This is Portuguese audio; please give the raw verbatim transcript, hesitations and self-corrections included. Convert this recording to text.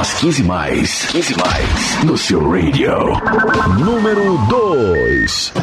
As quinze mais. quinze mais. No seu radio. Número dois.